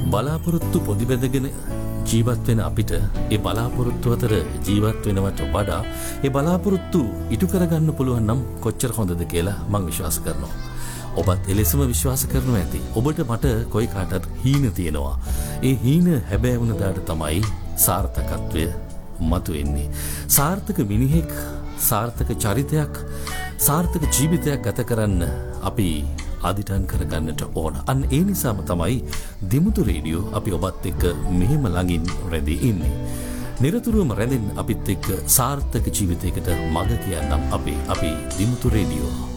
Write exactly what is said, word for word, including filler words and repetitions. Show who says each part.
Speaker 1: බලාපොරොත්තු පොදි බැඳගෙන ජීවත් වෙන අපිට ඒ බලාපොරොත්තු අතර ජීවත් වෙනවට වඩා ඒ බලාපොරොත්තු ඉටු කරගන්න පුළුවන් නම් කොච්චර හොඳද කියලා මම විශ්වාස කරනවා. ඔබත් එලෙසම විශ්වාස කරනවා ඇති. ඔබට මට කොයි කාටත් හීන තියෙනවා. ඒ හීන හැබෑ වුණ දාට තමයි සාර්ථකත්වය මතුවෙන්නේ. සාර්ථක මිනිහෙක්, සාර්ථක චරිතයක්, සාර්ථක ජීවිතයක් ගත කරන්න අපි අදිටන් කරගන්නට ඕන. අන්න ඒ නිසාම තමයි දිමුතු රේඩියෝ අපි ඔබත් එක්ක මෙහෙම ළඟින් රැඳී ඉන්නේ. නිරතුරුවම රැඳෙන්න අපිත් එක්ක සාර්ථක ජීවිතයකට මඟ කියන්නම් අපේ අපි දිමුතු රේඩියෝ.